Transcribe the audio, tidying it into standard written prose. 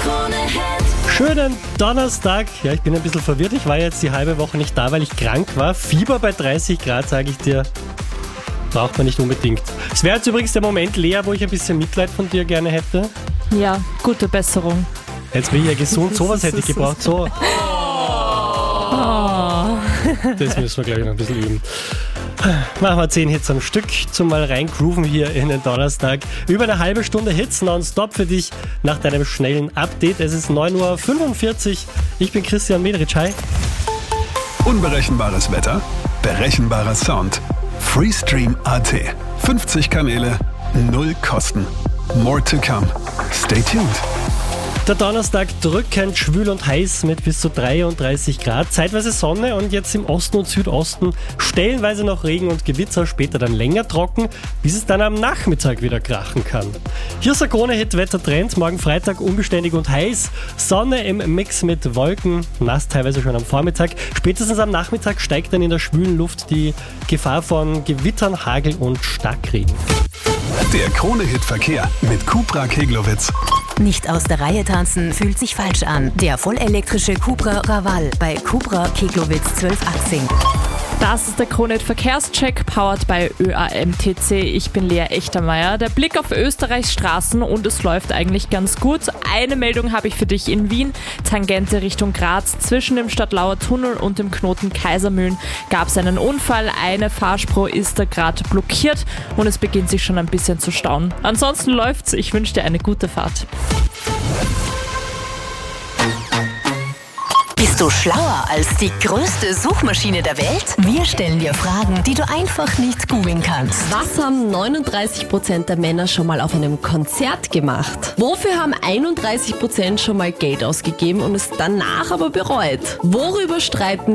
Schönen Donnerstag. Ja, ich bin ein bisschen verwirrt. Ich war jetzt die halbe Woche nicht da, weil ich krank war. Fieber bei 30 Grad, sage ich dir. Braucht man nicht unbedingt. Es wäre jetzt übrigens der Moment, Lea, wo ich ein bisschen Mitleid von dir gerne hätte. Ja, gute Besserung. Jetzt bin ich ja gesund. Sowas hätte ich gebraucht. So. Das müssen wir, glaube ich, noch ein bisschen üben. Machen wir 10 Hits am Stück zum mal reingrooven hier in den Donnerstag. Über eine halbe Stunde Hits nonstop für dich nach deinem schnellen Update. Es ist 9:45 Uhr. Ich bin Christian Mederitsch. Hi. Unberechenbares Wetter, berechenbarer Sound. Freestream.at. 50 Kanäle, 0 Kosten. More to come. Stay tuned. Der Donnerstag drückend schwül und heiß mit bis zu 33 Grad. Zeitweise Sonne und jetzt im Osten und Südosten stellenweise noch Regen und Gewitter, später dann länger trocken, bis es dann am Nachmittag wieder krachen kann. Hier ist der Krone-Hit-Wettertrend. Morgen Freitag unbeständig und heiß. Sonne im Mix mit Wolken, nass teilweise schon am Vormittag. Spätestens am Nachmittag steigt dann in der schwülen Luft die Gefahr von Gewittern, Hagel und Starkregen. Der Krone-Hit-Verkehr mit Cupra Keglowitz. Nicht aus der Reihe tanzen fühlt sich falsch an. Der vollelektrische Cupra Raval bei Cupra Keglowitz 1218. Das ist der Krone-Hit Verkehrscheck, powered by ÖAMTC. Ich bin Lea Echtermeier. Der Blick auf Österreichs Straßen und es läuft eigentlich ganz gut. Eine Meldung habe ich für dich in Wien. Tangente Richtung Graz. Zwischen dem Stadtlauer Tunnel und dem Knoten Kaisermühlen gab es einen Unfall. Eine Fahrspur ist da gerade blockiert und es beginnt sich schon ein bisschen zu stauen. Ansonsten läuft's. Ich wünsche dir eine gute Fahrt. Bist du schlauer als die größte Suchmaschine der Welt? Wir stellen dir Fragen, die du einfach nicht googeln kannst. Was haben 39% der Männer schon mal auf einem Konzert gemacht? Wofür haben 31% schon mal Geld ausgegeben und es danach aber bereut? Worüber streiten